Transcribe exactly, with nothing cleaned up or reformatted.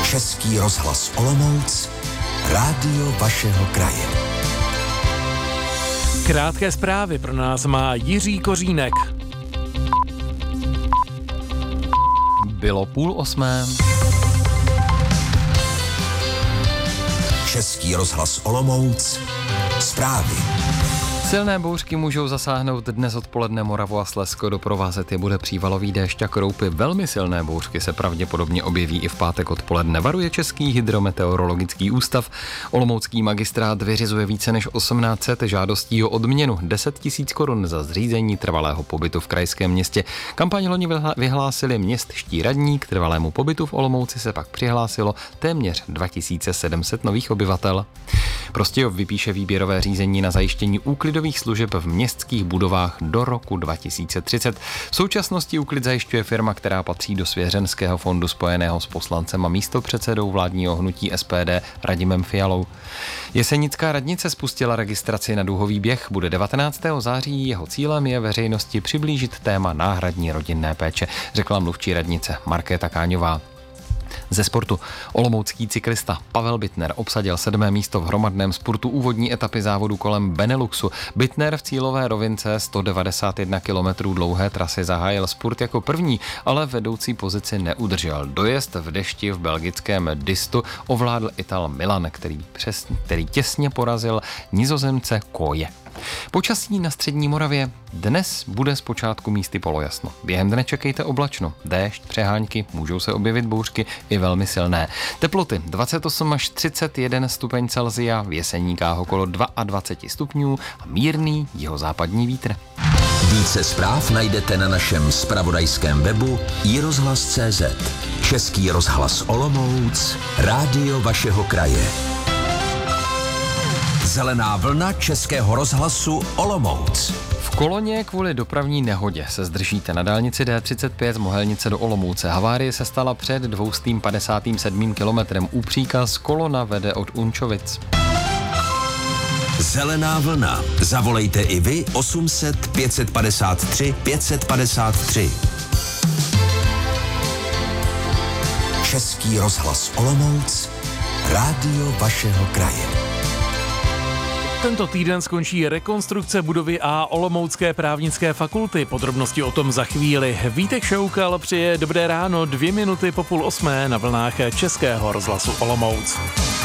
Český rozhlas Olomouc, rádio vašeho kraje. Krátké zprávy pro nás má Jiří Kořínek. Bylo půl osmé. Český rozhlas Olomouc, zprávy. Silné bouřky můžou zasáhnout dnes odpoledne Moravu a Slezsko, doprovázet je bude přívalový déšť a kroupy. Velmi silné bouřky se pravděpodobně objeví i v pátek odpoledne, varuje Český hydrometeorologický ústav. Olomoucký magistrát vyřizuje více než osmnáct set žádostí o odměnu, deset tisíc korun za zřízení trvalého pobytu v krajském městě. Kampaň loni vyhlásili městští radní, k trvalému pobytu v Olomouci se pak přihlásilo téměř dva tisíce sedm set nových obyvatel. Prostějov vypíše výběrové řízení na zajištění úklidových služeb v městských budovách do roku dva tisíce třicet. V současnosti úklid zajišťuje firma, která patří do svěřenského fondu spojeného s poslancem a místopředsedou vládního hnutí S P D Radimem Fialou. Jesenická radnice spustila registraci na duhový běh. Bude devatenáctého září, jeho cílem je veřejnosti přiblížit téma náhradní rodinné péče, řekla mluvčí radnice Markéta Káňová. Ze sportu. Olomoucký cyklista Pavel Bittner obsadil sedmé místo v hromadném spurtu úvodní etapy závodu kolem Beneluxu. Bittner v cílové rovince sto devadesát jedna kilometrů dlouhé trasy zahájil spurt jako první, ale vedoucí pozici neudržel. Dojezd v dešti v belgickém Distu ovládl Ital Milan, který, přes, který těsně porazil Nizozemce Koje. Počasí na střední Moravě. Dnes bude zpočátku místy polojasno. Během dne čekejte oblačno, déšť, přehánky, můžou se objevit bouřky i velmi silné. Teploty dvacet osm až třicet jedna stupeň Celsia, v Jeseníkách okolo dvacet dva stupňů a mírný jihozápadní vítr. Více zpráv najdete na našem zpravodajském webu i rozhlas tečka cé zet. Český rozhlas Olomouc, rádio vašeho kraje. Zelená vlna Českého rozhlasu Olomouc. V Koloně kvůli dopravní nehodě se zdržíte na dálnici D třicet pět z Mohelnice do Olomouce. Havárie se stala před dvě stě padesát sedm kilometrem. Úpříkaz kolona vede od Unčovic. Zelená vlna. Zavolejte i vy osm set pět padesát tři pět padesát tři. Český rozhlas Olomouc, rádio vašeho kraje. Tento týden skončí rekonstrukce budovy A Olomoucké právnické fakulty. Podrobnosti o tom za chvíli. Vítek Šoukal přeje dobré ráno, dvě minuty po půl osmé na vlnách Českého rozhlasu Olomouc.